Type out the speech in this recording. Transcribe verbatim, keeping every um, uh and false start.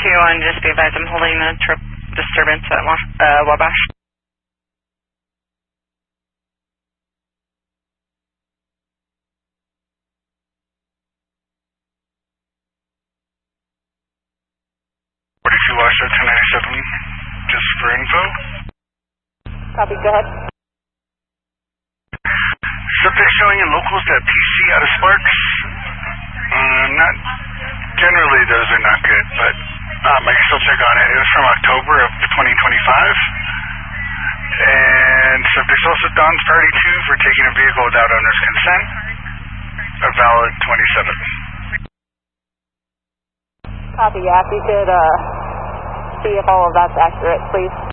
two one, just be advised I'm holding the trip disturbance at uh, Wabash. forty-two Washoe ten ninety-seven, just for info. Copy, go ahead. Subject showing in locals at P C out of Sparks. Uh, not, generally those are not good, but um, I can still check on it. It was from October of twenty twenty-five. And subject's also Don's Priority two for taking a vehicle without owner's consent. A valid twenty-seven. Copy, yeah, if you could uh, see if all of that's accurate, please.